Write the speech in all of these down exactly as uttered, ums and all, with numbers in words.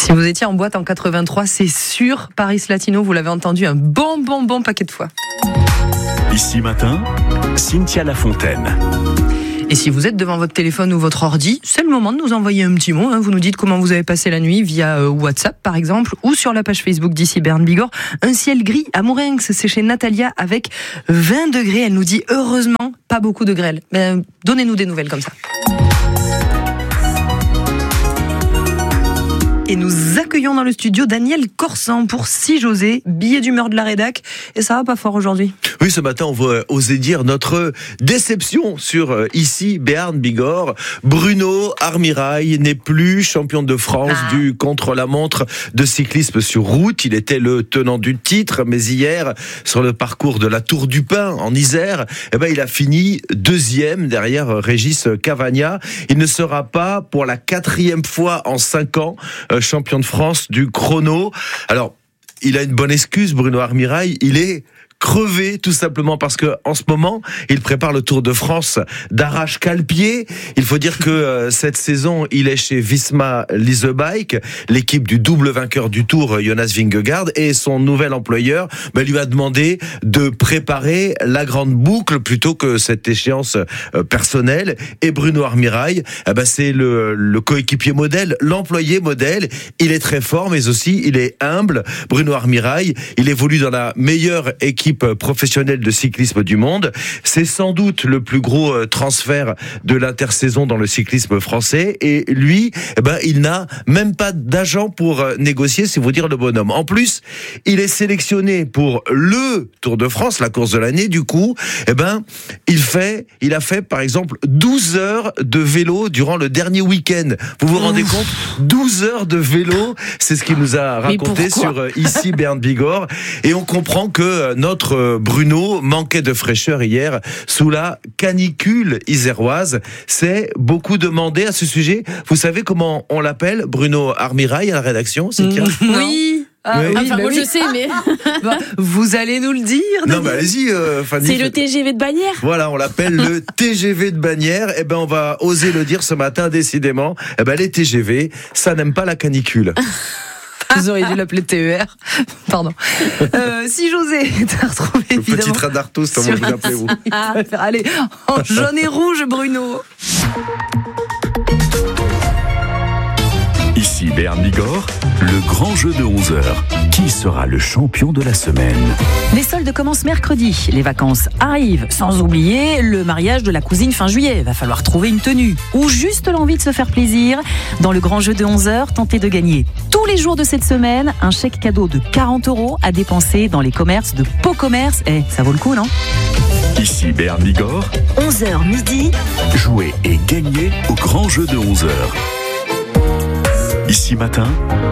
Si vous étiez en boîte en quatre-vingt-trois, c'est sûr, Paris Latino, vous l'avez entendu un bon, bon, bon paquet de fois. Ici Matin, Cynthia Lafontaine. Et si vous êtes devant votre téléphone ou votre ordi, c'est le moment de nous envoyer un petit mot. Hein. Vous nous dites comment vous avez passé la nuit via euh, WhatsApp, par exemple, ou sur la page Facebook d'ici Bern Bigorre. Un ciel gris à Mourenx, c'est chez Natalia avec vingt degrés. Elle nous dit heureusement pas beaucoup de grêle. Mais, euh, donnez-nous des nouvelles comme ça. Et nous accueillons dans le studio Daniel Corsan pour Si José, billet d'humeur de la rédac. Et ça va pas fort aujourd'hui. Oui, ce matin, on va oser dire notre déception sur euh, ici Bern Bigorre. Bruno Armirail n'est plus champion de France ah. du contre-la-montre de cyclisme sur route. Il était le tenant du titre, mais hier, sur le parcours de la Tour du Pin en Isère, eh ben, il a fini deuxième derrière Régis Cavagna. Il ne sera pas pour la quatrième fois en cinq ans euh, champion de France du chrono. Alors, il a une bonne excuse, Bruno Armirail. Il est crevé, tout simplement parce que en ce moment, il prépare le Tour de France d'arrache-cale-pied. Il faut dire que euh, cette saison, il est chez Visma Lease Bike, l'équipe du double vainqueur du Tour, Jonas Vingegaard, et son nouvel employeur bah, lui a demandé de préparer la grande boucle plutôt que cette échéance euh, personnelle. Et Bruno Armirail, eh ben, c'est le, le coéquipier modèle, l'employé modèle. Il est très fort, mais aussi il est humble. Bruno Armirail, il évolue dans la meilleure équipe professionnelle de cyclisme du monde. C'est sans doute le plus gros transfert de l'intersaison dans le cyclisme français. Et lui, eh ben, il n'a même pas d'agent pour négocier, c'est vous dire le bonhomme. En plus, il est sélectionné pour le Tour de France, la course de l'année. Du coup, eh ben, il fait, il a fait, par exemple, douze heures de vélo durant le dernier week-end. Vous vous rendez compte? douze heures de vélo, c'est ce qu'il nous a raconté sur ici Bern Bigorre. Et on comprend que notre Bruno manquait de fraîcheur hier sous la canicule iséroise. C'est beaucoup demandé à ce sujet. Vous savez comment on l'appelle, Bruno Armirail, à la rédaction? C'est qui? Oui. Ah, oui. Enfin, bah moi oui. je sais, mais. Bah, vous allez nous le dire. Non, mais allez-y, euh, Fanny. C'est le T G V de Bagnères. Voilà, on l'appelle le T G V de Bagnères. Eh ben, on va oser le dire ce matin, décidément. Eh ben, les T G V, ça n'aime pas la canicule. Vous auriez dû l'appeler T E R. Pardon. Euh, si José t'as retrouvé le évidemment. petit train d'Artus, comment vous l'appelez-vous? Ah, allez, en jaune et rouge, Bruno. Ici Bern Bigorre, le grand jeu de onze heures. Qui sera le champion de la semaine? Les soldes commencent mercredi, les vacances arrivent, sans oublier le mariage de la cousine fin juillet. Va falloir trouver une tenue ou juste l'envie de se faire plaisir. Dans le grand jeu de onze heures, tentez de gagner tous les jours de cette semaine un chèque cadeau de quarante euros à dépenser dans les commerces de Pau Commerce. Eh, ça vaut le coup, non? Ici Bern Bigorre, onze heures midi. Jouez et gagnez au grand jeu de onze heures. Ici Matin,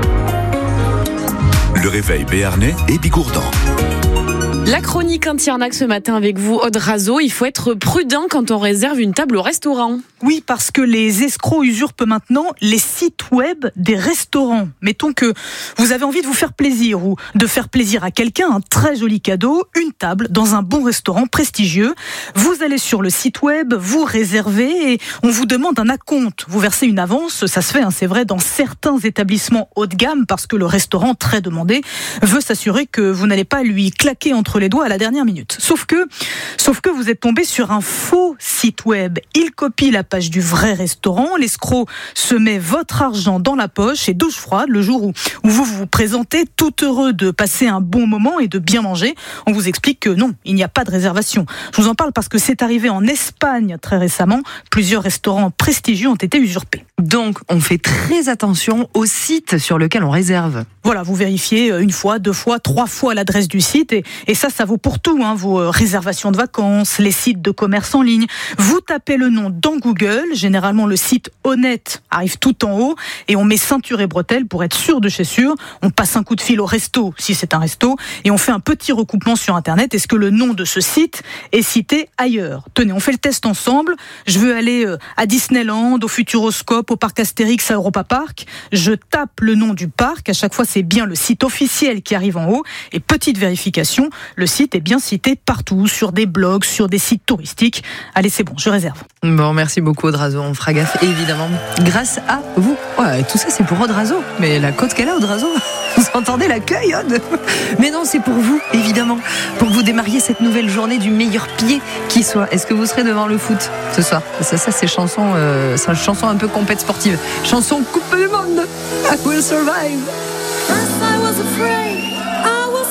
le réveil béarnais et bigourdan. La chronique Inti-Arnaque ce matin avec vous, Aude Razo. Il faut être prudent quand on réserve une table au restaurant. Oui, parce que les escrocs usurpent maintenant les sites web des restaurants. Mettons que vous avez envie de vous faire plaisir ou de faire plaisir à quelqu'un, un très joli cadeau, une table dans un bon restaurant prestigieux. Vous allez sur le site web, vous réservez et on vous demande un acompte. Vous versez une avance, ça se fait, hein, c'est vrai, dans certains établissements haut de gamme parce que le restaurant, très demandé, veut s'assurer que vous n'allez pas lui claquer entre les doigts à la dernière minute. Sauf que, sauf que vous êtes tombé sur un faux site web. Il copie la page du vrai restaurant. L'escroc se met votre argent dans la poche et douche froide le jour où, où vous vous présentez tout heureux de passer un bon moment et de bien manger. On vous explique que non, il n'y a pas de réservation. Je vous en parle parce que c'est arrivé en Espagne très récemment. Plusieurs restaurants prestigieux ont été usurpés. Donc, on fait très attention au site sur lequel on réserve. Voilà, vous vérifiez une fois, deux fois, trois fois l'adresse du site et, et ça, ça vaut pour tout, hein, vos réservations de vacances, les sites de commerce en ligne. Vous tapez le nom dans Google, généralement le site honnête arrive tout en haut et on met ceinture et bretelles pour être sûr de chez sûr. On passe un coup de fil au resto, si c'est un resto, et on fait un petit recoupement sur Internet. Est-ce que le nom de ce site est cité ailleurs? Tenez, on fait le test ensemble. Je veux aller à Disneyland, au Futuroscope, au parc Astérix à Europa Park, je tape le nom du parc. À chaque fois, c'est bien le site officiel qui arrive en haut. Et petite vérification, le site est bien cité partout, sur des blogs, sur des sites touristiques. Allez, c'est bon, je réserve. Bon, merci beaucoup Audrazo, on fera gaffe évidemment grâce à vous. Ouais, tout ça c'est pour Audrazo, mais la cote qu'elle a Audrazo, vous entendez l'accueil Aude? Mais non, c'est pour vous évidemment, pour que vous démarriez cette nouvelle journée du meilleur pied qui soit. Est-ce que vous serez devant le foot ce soir? Ça, ça c'est chanson, euh, c'est une chanson un peu compète sportive, chanson Coupe du Monde. I will survive. First I was afraid.